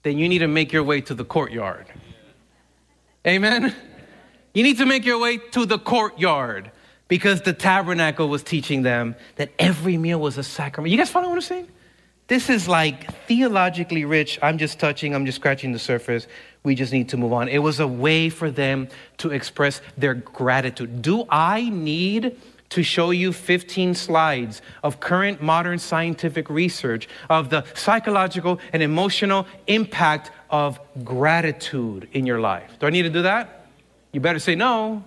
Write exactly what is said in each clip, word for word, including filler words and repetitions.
then you need to make your way to the courtyard. Amen? You need to make your way to the courtyard because the tabernacle was teaching them that every meal was a sacrament. You guys follow what I'm saying? This is like theologically rich. I'm just touching, I'm just scratching the surface. We just need to move on. It was a way for them to express their gratitude. Do I need to show you fifteen slides of current modern scientific research of the psychological and emotional impact of gratitude in your life? Do I need to do that? You better say no.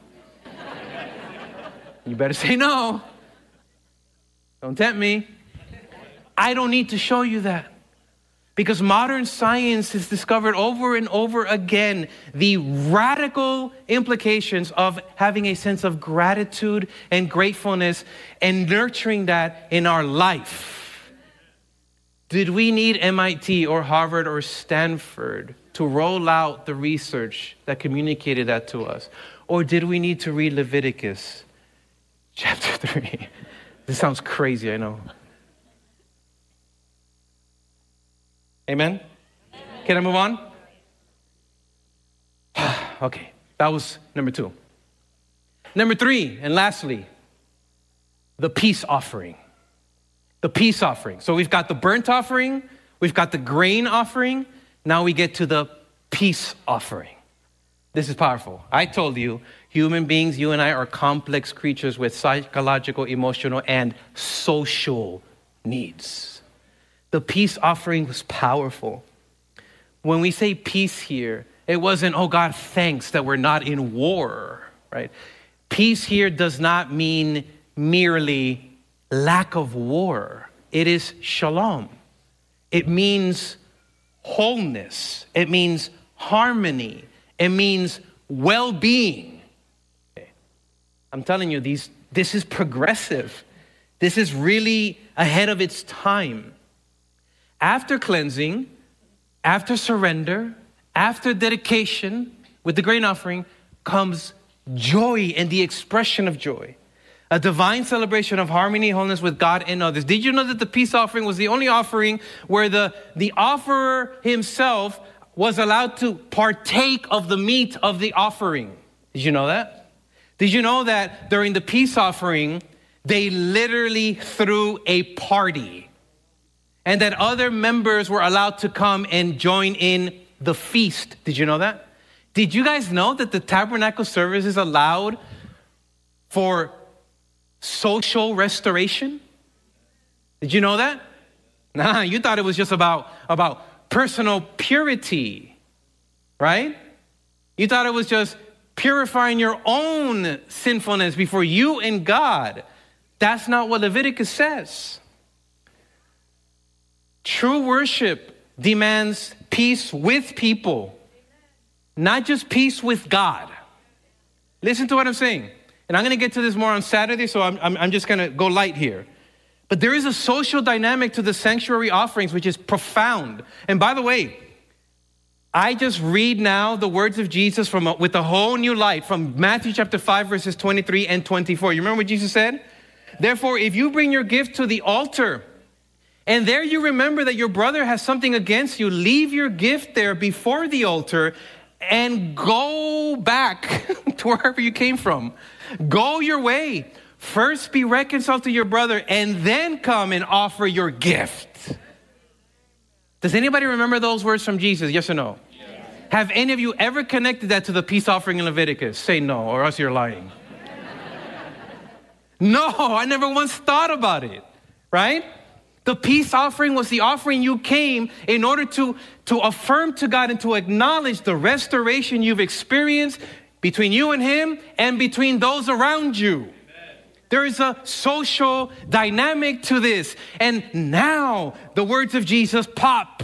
You better say no. Don't tempt me. I don't need to show you that. Because modern science has discovered over and over again the radical implications of having a sense of gratitude and gratefulness and nurturing that in our life. Did we need M I T or Harvard or Stanford to roll out the research that communicated that to us? Or did we need to read Leviticus chapter three? This sounds crazy, I know. Amen? Amen? Can I move on? Okay, that was number two. Number three, and lastly, the peace offering. The peace offering. So we've got the burnt offering, we've got the grain offering, now we get to the peace offering. This is powerful. I told you, human beings, you and I are complex creatures with psychological, emotional, and social needs. The peace offering was powerful. When we say peace here, it wasn't, oh God, thanks that we're not in war, right? Peace here does not mean merely lack of war. It is shalom. It means wholeness. It means harmony. It means well-being. Okay. I'm telling you, these, this is progressive. This is really ahead of its time. After cleansing, after surrender, after dedication with the grain offering comes joy and the expression of joy. A divine celebration of harmony and wholeness with God and others. Did you know that the peace offering was the only offering where the, the offerer himself was allowed to partake of the meat of the offering? Did you know that? Did you know that during the peace offering, they literally threw a party? And that other members were allowed to come and join in the feast. Did you know that? Did you guys know that the tabernacle service is allowed for social restoration? Did you know that? Nah, you thought it was just about, about personal purity, right? You thought it was just purifying your own sinfulness before you and God. That's not what Leviticus says. True worship demands peace with people, not just peace with God. Listen to what I'm saying. And I'm going to get to this more on Saturday, so I'm, I'm, I'm just going to go light here. But there is a social dynamic to the sanctuary offerings, which is profound. And by the way, I just read now the words of Jesus from a, with a whole new light from Matthew chapter five, verses twenty-three and twenty-four. You remember what Jesus said? Therefore, if you bring your gift to the altar, and there you remember that your brother has something against you, leave your gift there before the altar and go back to wherever you came from. Go your way. First be reconciled to your brother and then come and offer your gift. Does anybody remember those words from Jesus? Yes or no? Yes. Have any of you ever connected that to the peace offering in Leviticus? Say no, or else you're lying. No, I never once thought about it, right? The peace offering was the offering you came in order to, to affirm to God and to acknowledge the restoration you've experienced between you and him and between those around you. Amen. There is a social dynamic to this. And now the words of Jesus pop